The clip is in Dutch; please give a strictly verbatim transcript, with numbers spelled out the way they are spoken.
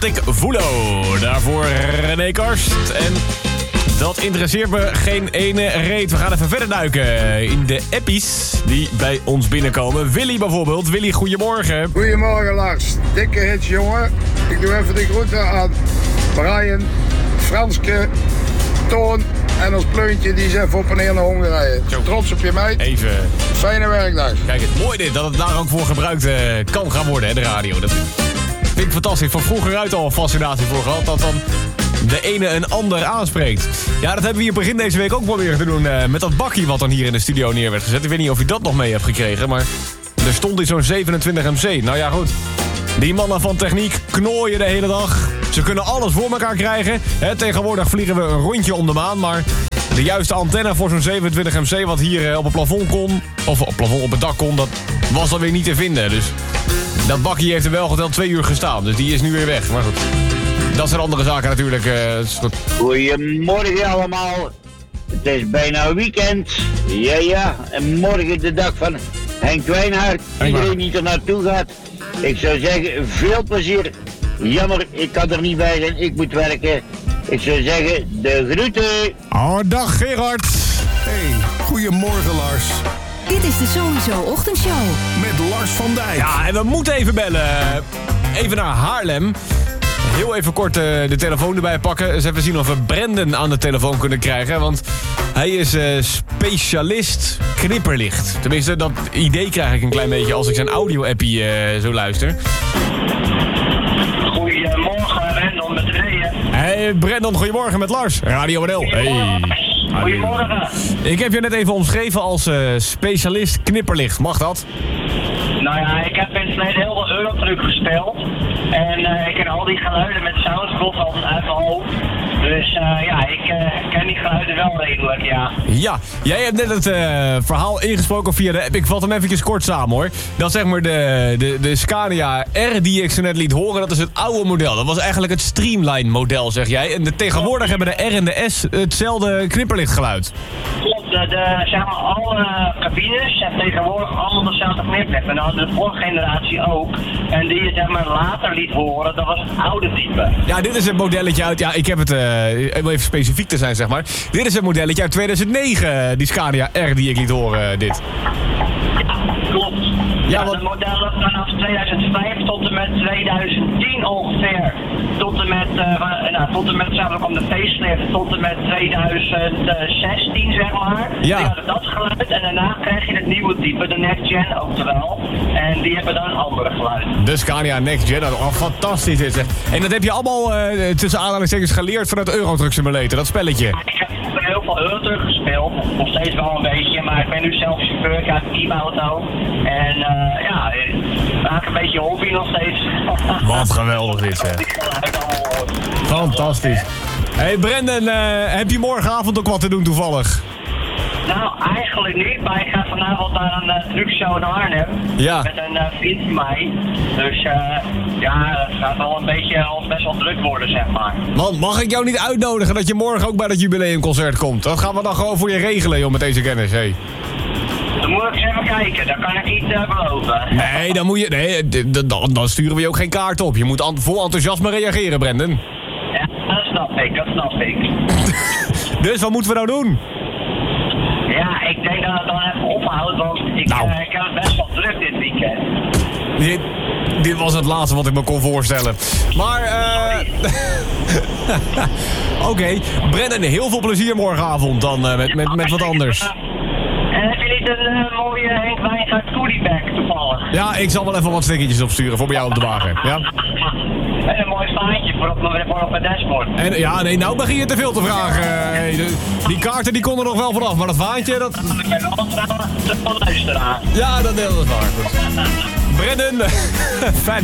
Celtic Voelo. Daarvoor René Karst. En dat interesseert me geen ene reet. We gaan even verder duiken in de appies die bij ons binnenkomen. Willy bijvoorbeeld. Willy, goedemorgen. Goedemorgen Lars. Dikke hits, jongen. Ik doe even de groeten aan Brian, Franske, Toon en ons pleuntje die is even op en neer naar Hongarije. Trots op je meid. Even. Fijne werkdag. Kijk, het mooi dit, dat het daar ook voor gebruikt uh, kan gaan worden, hè, de radio. Dat vind ik fantastisch. Van vroeger uit al een fascinatie voor gehad, dat dan de ene een ander aanspreekt. Ja, dat hebben we hier begin deze week ook proberen te doen uh, met dat bakkie wat dan hier in de studio neer werd gezet. Ik weet niet of je dat nog mee hebt gekregen, maar er stond in zo'n zevenentwintig M C. Nou ja, goed. Die mannen van techniek knooien de hele dag. Ze kunnen alles voor elkaar krijgen. He, tegenwoordig vliegen we een rondje om de maan, maar de juiste antenne voor zo'n zevenentwintig M C wat hier op het plafond kon, of op het plafond op het dak kon, dat was dan weer niet te vinden. Dus dat bakkie heeft er wel geteld twee uur gestaan, dus die is nu weer weg. Maar goed, dat zijn andere zaken natuurlijk. Uh, goed. Goedemorgen allemaal. Het is bijna weekend. Ja, ja. En morgen de dag van Henk Wijnhaard. Iedereen die er naartoe gaat. Ik zou zeggen, veel plezier. Jammer, ik kan er niet bij zijn. Ik moet werken. Ik zou zeggen, de groeten. Oh, dag Gerard. Hey, goedemorgen Lars. Dit is de Sowieso Ochtendshow. Met Lars van Dijk. Ja, en we moeten even bellen. Even naar Haarlem. Heel even kort uh, de telefoon erbij pakken. Eens even zien of we Brendan aan de telefoon kunnen krijgen. Want hij is uh, specialist knipperlicht. Tenminste, dat idee krijg ik een klein beetje als ik zijn audio-appie uh, zo luister. Goedemorgen, Brendan met Reeën. Hey Brendan, goedemorgen met Lars. Radio N L. Hey. Goedemorgen. Ik heb je net even omschreven als uh, specialist knipperlicht. Mag dat? Nou ja, ik heb in het verleden heel veel Eurotruck gespeeld. En uh, ik ken al die geluiden met Soundcloud altijd uit mijn hoofd. Dus uh, ja, ik uh, ken die geluiden wel redelijk, ja. Ja, jij hebt net het uh, verhaal ingesproken via de app. Ik vat hem eventjes kort samen, hoor. Dat is zeg maar de, de, de Scania R die ik zo net liet horen. Dat is het oude model. Dat was eigenlijk het Streamline model, zeg jij. En de, tegenwoordig hebben de R en de S hetzelfde knipperlichtgeluid. Klopt, de, de, zeg maar, alle cabines zijn tegenwoordig allemaal dezelfde knipperlicht. En dat hadden de vorige generatie ook. En die je zeg maar later liet horen, dat was het oude type. Ja, dit is het modelletje uit... Ja, ik heb het... Uh, om even specifiek te zijn, zeg maar. Dit is het modelletje uit tweeduizend negen. Die Scania R die ik liet horen, dit. Ja, klopt. Ja, Ja, ja wat... het model dat vanaf tweeduizend vijf tot en met tweeduizend tien ongeveer. Tot en met, uh, nou, tot en met, zeg kwam de facelift, tot en met tweeduizend zestien, zeg maar. Ja. Die hadden dat geluid en daarna krijg je het nieuwe type, de Next Gen oftewel. En die hebben dan een andere geluid. De Scania Next Gen, oh, fantastisch is het. En dat heb je allemaal uh, tussen aanhalingstekens geleerd vanuit Eurotruck Simulator, dat spelletje. Ik heb heel veel Eurotruck gespeeld, nog steeds wel een beetje, maar ik ben nu zelf chauffeur, ik heb een teamauto. En uh, ja, vaak een beetje hobby nog steeds. Wat geweldig is, hè. Fantastisch. Hey Brendan, uh, heb je morgenavond ook wat te doen toevallig? Nou, eigenlijk niet, maar ik ga vanavond naar een uh, truckshow in Arnhem. Ja. Met een uh, vriend van mij. Dus uh, ja, het gaat wel een beetje al best wel druk worden, zeg maar. Man, mag ik jou niet uitnodigen dat je morgen ook bij dat jubileumconcert komt? Dat gaan we dan gewoon voor je regelen, joh, met deze kennis, hé. Hey. Dan moet ik eens even kijken, dat kan ik niet uh, beloven. Nee, dan moet je... Nee, dan, dan sturen we je ook geen kaart op. Je moet an, vol enthousiasme reageren, Brendan. Ja, dat snap ik, dat snap ik. Dus wat moeten we nou doen? Ja, ik denk dat het dan even ophoudt, want ik, Nou. uh, ik heb het best wel druk dit weekend. Dit, dit was het laatste wat ik me kon voorstellen. Maar, eh... Oké, okay. Brendan, heel veel plezier morgenavond dan uh, met, met, met wat anders. En heb je niet een uh, mooie Henk Wijngaard goodiebag toevallig? Ja, ik zal wel even wat stickertjes opsturen voor bij jou op de wagen. Ja? En een mooi vaantje voor op, voor op het dashboard. En, ja, nee, nou begin je te veel te vragen. Hey, de, die kaarten die konden nog wel vanaf, maar dat vaantje, dat... Ik ben wel te luisteren. Ja, dat is waar. Brendan, fijn.